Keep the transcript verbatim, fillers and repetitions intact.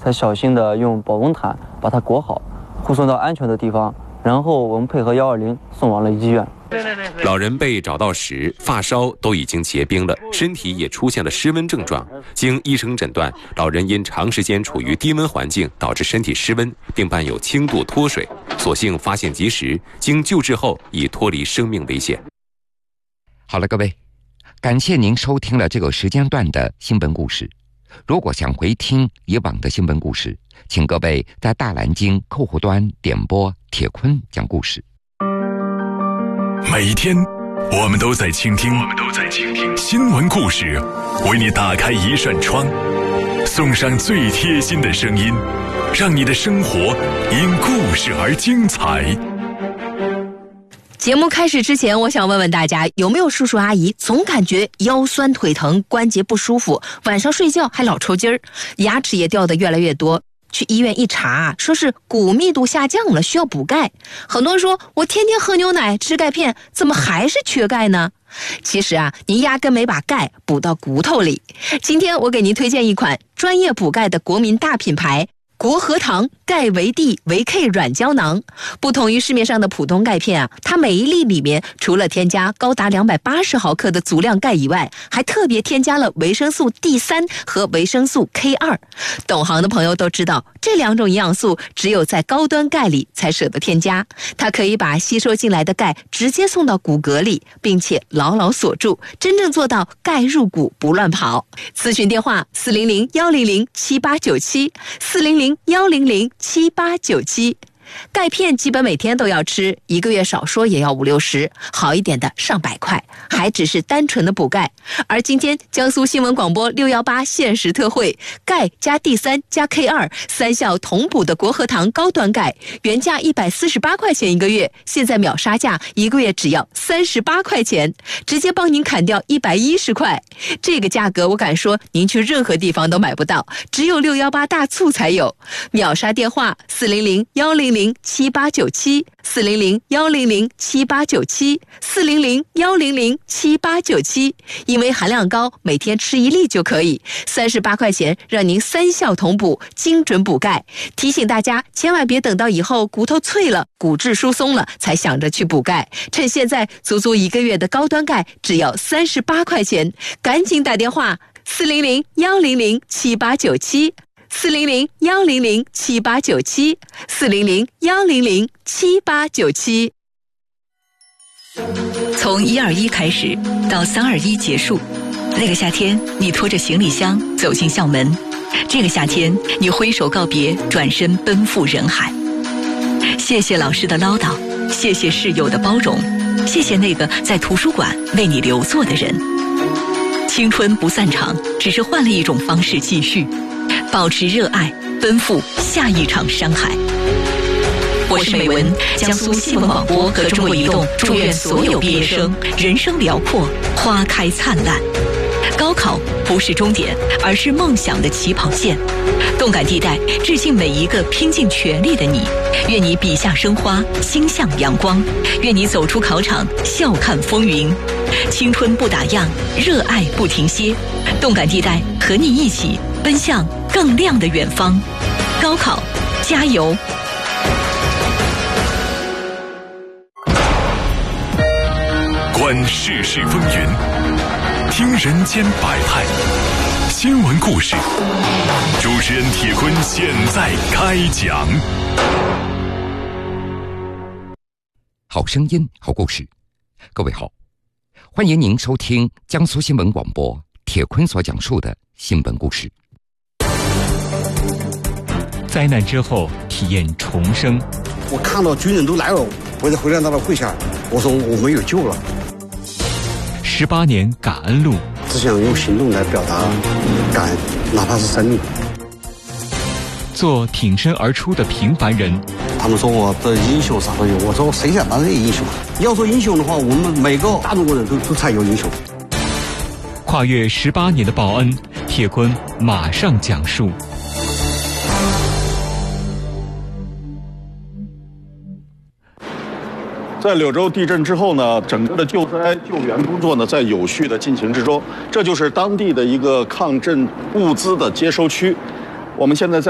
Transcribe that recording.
才小心的用保温毯把它裹好，护送到安全的地方。然后我们配合幺二零送往了医院。 老人被找到时，发烧都已经结冰了，身体也出现了失温症状。经医生诊断，老人因长时间处于低温环境，导致身体失温，并伴有轻度脱水。所幸发现及时，经救治后已脱离生命危险。 好了，各位，感谢您收听了这个时间段的新闻故事。如果想回听以往的新闻故事，请各位在大蓝鲸客户端点播铁坤讲故事。 每一天，我们都在倾听，我们都在倾听新闻故事，为你打开一扇窗，送上最贴心的声音，让你的生活因故事而精彩。 节目开始之前，我想问问大家，有没有叔叔阿姨总感觉腰酸腿疼、关节不舒服，晚上睡觉还老抽筋儿，牙齿也掉得越来越多？去医院一查，说是骨密度下降了，需要补钙。很多人说，我天天喝牛奶吃钙片，怎么还是缺钙呢？其实啊，您压根没把钙补到骨头里。今天我给您推荐一款专业补钙的国民大品牌国和堂钙维 D 维 K 软胶囊。不同于市面上的普通钙片啊，它每一粒里面除了添加高达两百八十毫克的足量钙以外，还特别添加了维生素 D 三 和维生素 K 二。懂行的朋友都知道，这两种营养素只有在高端钙里才舍得添加，它可以把吸收进来的钙直接送到骨骼里，并且牢牢锁住，真正做到钙入骨不乱跑。咨询电话四零零一零零七八九七 四零零一零零七八九七。钙片基本每天都要吃，一个月少说也要五六十，好一点的上百块，还只是单纯的补钙。而今天江苏新闻广播六一八限时特惠，钙加 D 三 加 K 二 三效同补的国和堂高端钙，原价一百四十八块钱一个月，现在秒杀价，一个月只要三十八块钱，直接帮您砍掉一百一十块。这个价格我敢说您去任何地方都买不到，只有六一八大促才有。秒杀电话四零零一零零七八九七 四零零一零零七八九七 四零零一零零七八九七。因为含量高，每天吃一粒就可以，三十八块钱让您三效同补，精准补钙。提醒大家千万别等到以后骨头脆了，骨质疏松了才想着去补钙，趁现在足足一个月的高端钙只要三十八块钱，赶紧打电话四零零一零零七八九七四零零一零零七八九七 四零零一零零七八九七。 从一二一开始到三二一结束，那个夏天你拖着行李箱走进校门，这个夏天你挥手告别，转身奔赴人海。谢谢老师的唠叨，谢谢室友的包容，谢谢那个在图书馆为你留座的人。青春不散场，只是换了一种方式继续，保持热爱，奔赴下一场山海。我是美文，江苏新闻广播和中国移动祝愿所有毕业生人生辽阔，花开灿烂。高考不是终点，而是梦想的起跑线。动感地带致敬每一个拼尽全力的你，愿你笔下生花，心向阳光，愿你走出考场，笑看风云。青春不打烊，热爱不停歇。动感地带和你一起奔向更亮的远方。高考，加油！ 观世事风云，听人间百态，新闻故事。主持人铁坤现在开讲。 好声音，好故事。各位好，欢迎您收听江苏新闻广播铁坤所讲述的新闻故事。 灾难之后体验重生。 我看到军人都来了，我就回来到那跪下，我说我没有救了。 十八年感恩路， 只想用行动来表达感恩，哪怕是生命。 做挺身而出的平凡人。 他们说我的英雄啥都有，我说谁想当这个英雄？要说英雄的话，我们每个大中国人都都才有英雄。 跨越十八年的报恩，铁坤马上讲述。 在柳州地震之后呢，整个的救灾救援工作呢在有序的进行之中，这就是当地的一个抗震物资的接收区。我们现在在